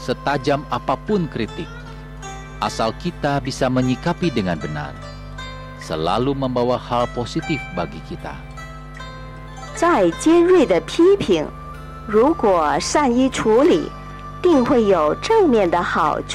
setajam apapun kritik, asal kita bisa menyikapi dengan benar, selalu membawa hal positif bagi kita. 再尖锐的批评，如果善于处理，定会有正面的好处。